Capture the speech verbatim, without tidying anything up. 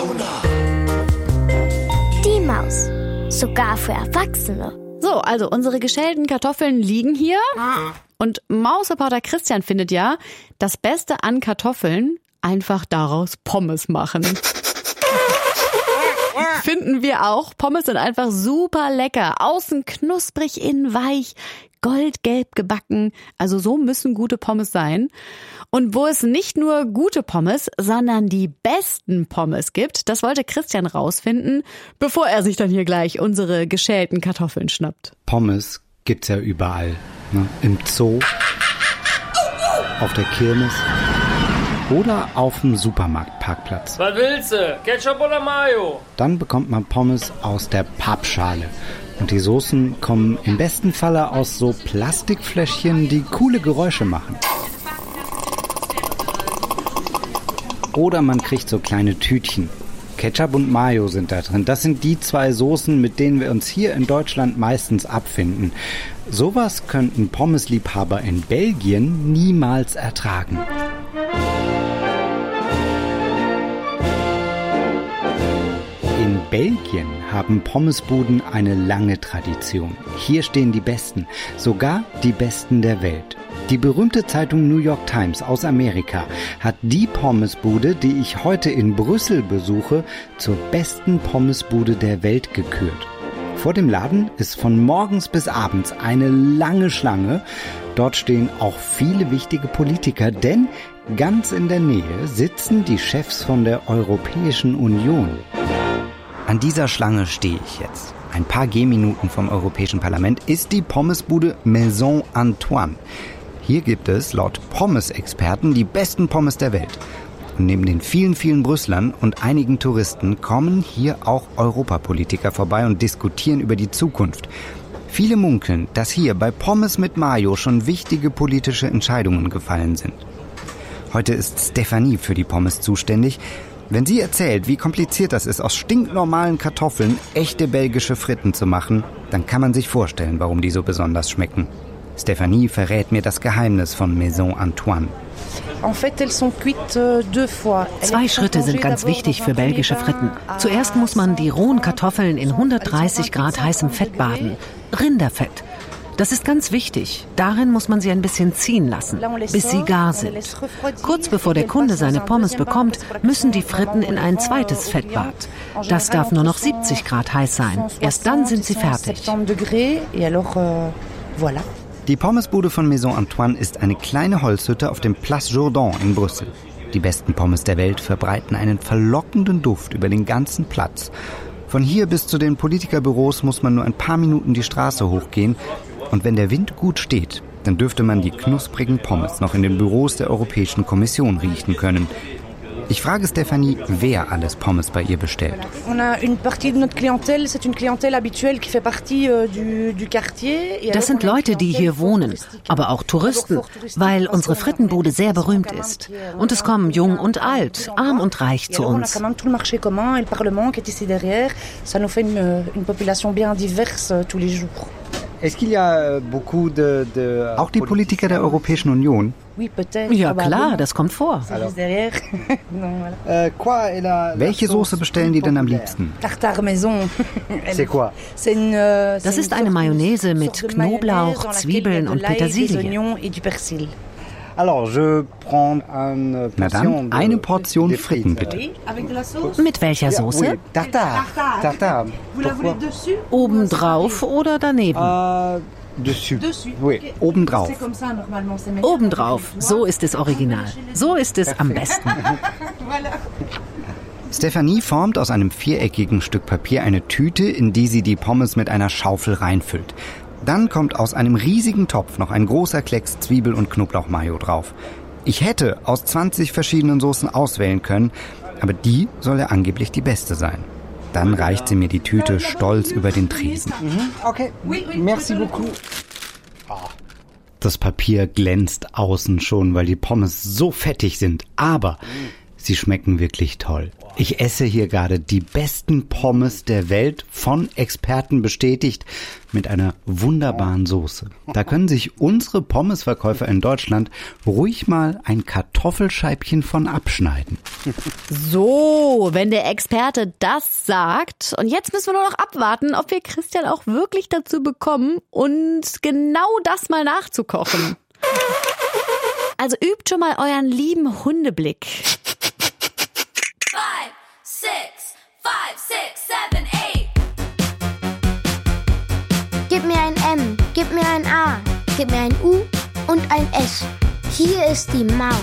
Die Maus. Sogar für Erwachsene. So, also unsere geschälten Kartoffeln liegen hier. Und Mausreporter Christian findet ja, das Beste an Kartoffeln, einfach daraus Pommes machen. Finden wir auch. Pommes sind einfach super lecker. Außen knusprig, innen weich, goldgelb gebacken. Also so müssen gute Pommes sein. Und wo es nicht nur gute Pommes, sondern die besten Pommes gibt, das wollte Christian rausfinden, bevor er sich dann hier gleich unsere geschälten Kartoffeln schnappt. Pommes gibt's ja überall. Ne? Im Zoo, auf der Kirmes oder auf dem Supermarktparkplatz. Was willst du? Ketchup oder Mayo? Dann bekommt man Pommes aus der Pappschale. Und die Soßen kommen im besten Falle aus so Plastikfläschchen, die coole Geräusche machen. Oder man kriegt so kleine Tütchen. Ketchup und Mayo sind da drin. Das sind die zwei Soßen, mit denen wir uns hier in Deutschland meistens abfinden. Sowas könnten Pommesliebhaber in Belgien niemals ertragen. In Belgien haben Pommesbuden eine lange Tradition. Hier stehen die Besten, sogar die Besten der Welt. Die berühmte Zeitung New York Times aus Amerika hat die Pommesbude, die ich heute in Brüssel besuche, zur besten Pommesbude der Welt gekürt. Vor dem Laden ist von morgens bis abends eine lange Schlange. Dort stehen auch viele wichtige Politiker, denn ganz in der Nähe sitzen die Chefs von der Europäischen Union. An dieser Schlange stehe ich jetzt. Ein paar Gehminuten vom Europäischen Parlament ist die Pommesbude Maison Antoine. Hier gibt es laut Pommes-Experten die besten Pommes der Welt. Und neben den vielen, vielen Brüsselern und einigen Touristen kommen hier auch Europapolitiker vorbei und diskutieren über die Zukunft. Viele munkeln, dass hier bei Pommes mit Mayo schon wichtige politische Entscheidungen gefallen sind. Heute ist Stefanie für die Pommes zuständig. Wenn sie erzählt, wie kompliziert das ist, aus stinknormalen Kartoffeln echte belgische Fritten zu machen, dann kann man sich vorstellen, warum die so besonders schmecken. Stefanie verrät mir das Geheimnis von Maison Antoine. Zwei Schritte sind ganz wichtig für belgische Fritten. Zuerst muss man die rohen Kartoffeln in hundertdreißig Grad heißem Fett baden. Rinderfett. Das ist ganz wichtig. Darin muss man sie ein bisschen ziehen lassen, bis sie gar sind. Kurz bevor der Kunde seine Pommes bekommt, müssen die Fritten in ein zweites Fettbad. Das darf nur noch siebzig Grad heiß sein. Erst dann sind sie fertig. Die Pommesbude von Maison Antoine ist eine kleine Holzhütte auf dem Place Jourdan in Brüssel. Die besten Pommes der Welt verbreiten einen verlockenden Duft über den ganzen Platz. Von hier bis zu den Politikerbüros muss man nur ein paar Minuten die Straße hochgehen. Und wenn der Wind gut steht, dann dürfte man die knusprigen Pommes noch in den Büros der Europäischen Kommission riechen können. Ich frage Stefanie, wer alles Pommes bei ihr bestellt. Das sind Leute, die hier wohnen, aber auch Touristen, weil unsere Frittenbude sehr berühmt ist. Und es kommen jung und alt, arm und reich zu uns. Auch die Politiker der Europäischen Union? Ja klar, das kommt vor. Welche Soße bestellen die denn am liebsten? Das ist eine Mayonnaise mit Knoblauch, Zwiebeln und Petersilie. Na dann, eine Portion Fritten bitte. Mit welcher Soße? Obendrauf oder daneben? Obendrauf. Obendrauf, so ist es original. So ist es am besten. Stefanie formt aus einem viereckigen Stück Papier eine Tüte, in die sie die Pommes mit einer Schaufel reinfüllt. Dann kommt aus einem riesigen Topf noch ein großer Klecks Zwiebel- und Knoblauchmayo drauf. Ich hätte aus zwanzig verschiedenen Soßen auswählen können, aber die soll ja angeblich die beste sein. Dann reicht sie mir die Tüte stolz über den Tresen. Okay, merci beaucoup. Das Papier glänzt außen schon, weil die Pommes so fettig sind. Aber Sie schmecken wirklich toll. Ich esse hier gerade die besten Pommes der Welt, von Experten bestätigt, mit einer wunderbaren Soße. Da können sich unsere Pommesverkäufer in Deutschland ruhig mal ein Kartoffelscheibchen von abschneiden. So, wenn der Experte das sagt. Und jetzt müssen wir nur noch abwarten, ob wir Christian auch wirklich dazu bekommen, uns genau das mal nachzukochen. Also übt schon mal euren lieben Hundeblick. Five, six, five, six, seven, eight. Gib mir ein M, gib mir ein A, gib mir ein U und ein S. Hier ist die Maus.